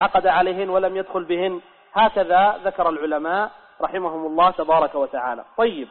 عقد عليهن ولم يدخل بهن، هكذا ذكر العلماء رحمهم الله تبارك وتعالى. طيب،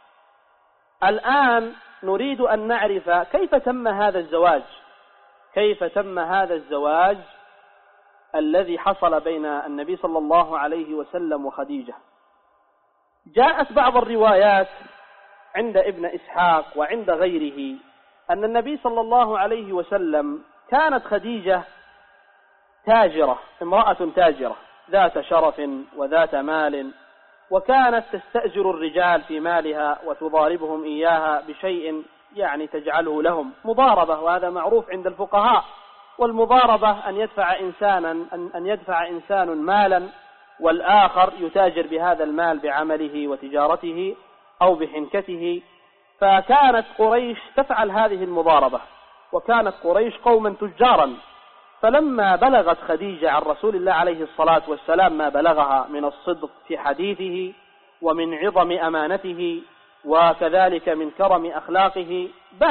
الآن نريد أن نعرف كيف تم هذا الزواج، كيف تم هذا الزواج الذي حصل بين النبي صلى الله عليه وسلم وخديجة. جاءت بعض الروايات عند ابن إسحاق وعند غيره أن النبي صلى الله عليه وسلم كانت خديجة تاجرة، امرأة تاجرة ذات شرف وذات مال، وكانت تستأجر الرجال في مالها وتضاربهم إياها بشيء يعني تجعله لهم مضاربة، وهذا معروف عند الفقهاء. والمضاربة أن يدفع إنسان مالا والآخر يتاجر بهذا المال بعمله وتجارته أو بحنكته. فكانت قريش تفعل هذه المضاربة، وكانت قريش قوما تجارا. فلما بلغت خديجة عن رسول الله عليه الصلاة والسلام ما بلغها من الصدق في حديثه ومن عظم أمانته وكذلك من كرم أخلاقه،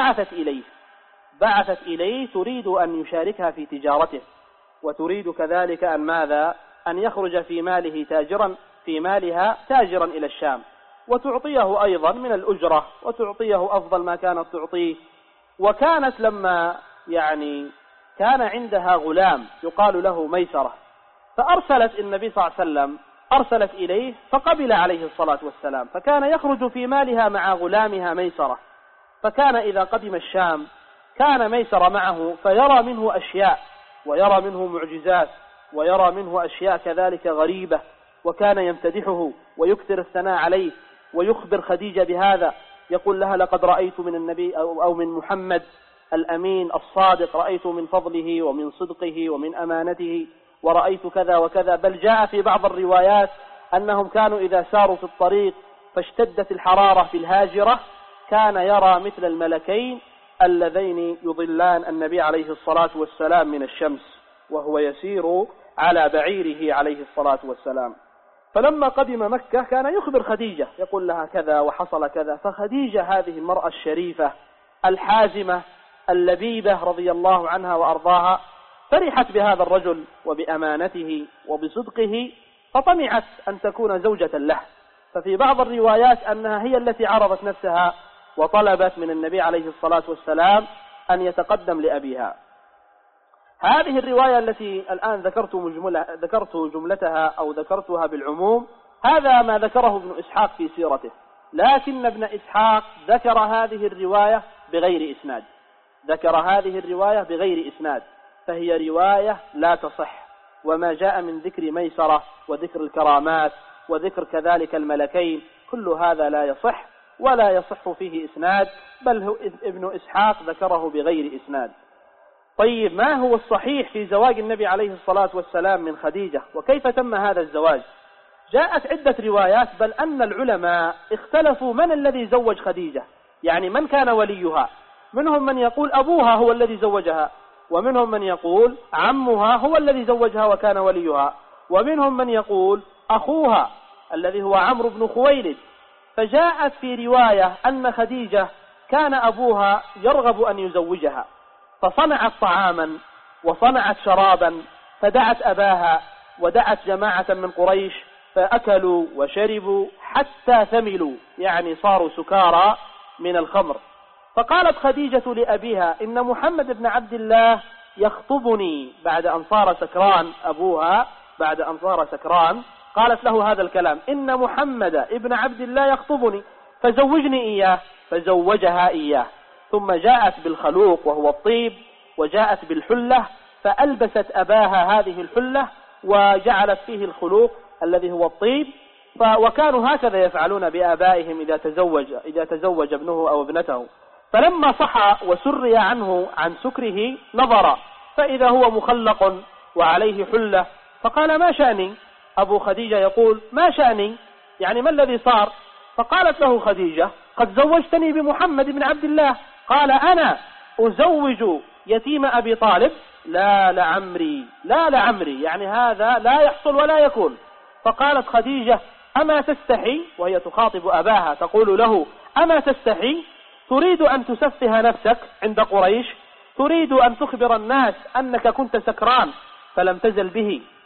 بعثت إليه تريد أن يشاركها في تجارته، وتريد كذلك أن يخرج في مالها تاجرا إلى الشام، وتعطيه أيضا من الأجرة، وتعطيه أفضل ما كانت تعطيه. وكانت لما كان عندها غلام يقال له ميسرة، فأرسلت النبي صلى الله عليه وسلم أرسلت إليه فقبل عليه الصلاة والسلام، فكان يخرج في مالها مع غلامها ميسرة. فكان إذا قدم الشام كان ميسرة معه، فيرى منه أشياء ويرى منه معجزات ويرى منه أشياء كذلك غريبة، وكان يمتدحه ويكثر الثناء عليه ويخبر خديجة بهذا، يقول لها لقد رأيت من النبي أو من محمد الأمين الصادق، رأيت من فضله ومن صدقه ومن أمانته، ورأيت كذا وكذا. بل جاء في بعض الروايات أنهم كانوا إذا ساروا في الطريق فاشتدت الحرارة في الهاجرة كان يرى مثل الملكين اللذين يضلان النبي عليه الصلاة والسلام من الشمس وهو يسير على بعيره عليه الصلاة والسلام. فلما قدم مكة كان يخبر خديجة يقول لها كذا وحصل كذا. فخديجة هذه المرأة الشريفة الحازمة اللبيبة رضي الله عنها وأرضاها فرحت بهذا الرجل وبأمانته وبصدقه، فطمعت أن تكون زوجة له. ففي بعض الروايات أنها هي التي عرضت نفسها وطلبت من النبي عليه الصلاة والسلام أن يتقدم لأبيها. هذه الرواية التي الآن ذكرت جملتها أو ذكرتها بالعموم، هذا ما ذكره ابن إسحاق في سيرته، لكن ابن إسحاق ذكر هذه الرواية بغير إسناد، فهي رواية لا تصح. وما جاء من ذكر ميسرة وذكر الكرامات وذكر كذلك الملكين كل هذا لا يصح ولا يصح فيه إسناد، بل هو ابن إسحاق ذكره بغير إسناد. طيب، ما هو الصحيح في زواج النبي عليه الصلاة والسلام من خديجة، وكيف تم هذا الزواج؟ جاءت عدة روايات، بل أن العلماء اختلفوا من الذي زوج خديجة، يعني من كان وليها. منهم من يقول أبوها هو الذي زوجها، ومنهم من يقول عمها هو الذي زوجها وكان وليها، ومنهم من يقول أخوها الذي هو عمرو بن خويلد. فجاءت في رواية أن خديجة كان أبوها يرغب أن يزوجها، فصنعت طعاما وصنعت شرابا، فدعت أباها ودعت جماعة من قريش، فأكلوا وشربوا حتى ثملوا، يعني صاروا سكارى من الخمر. فقالت خديجة لأبيها إن محمد بن عبد الله يخطبني، بعد أن صار سكران أبوها، بعد أن صار سكران قالت له هذا الكلام، إن محمد ابن عبد الله يخطبني فزوجني إياه، فزوجها إياه. ثم جاءت بالخلوق وهو الطيب، وجاءت بالحلة فألبست أباها هذه الحلة وجعلت فيه الخلوق الذي هو الطيب. وكانوا هكذا يفعلون بآبائهم إذا تزوج ابنه أو ابنته. فلما صحى وسري عنه عن سكره نظر فإذا هو مخلق وعليه حلة، فقال ما شأني؟ أبو خديجة يقول ما شأني، يعني ما الذي صار؟ فقالت له خديجة قد زوجتني بمحمد بن عبد الله. قال أنا أزوج يتيم أبي طالب؟ لا لعمري، يعني هذا لا يحصل ولا يكون. فقالت خديجة أما تستحي، وهي تخاطب أباها تقول له أما تستحي؟ تريد أن تسفه نفسك عند قريش، تريد أن تخبر الناس أنك كنت سكران فلم تزل به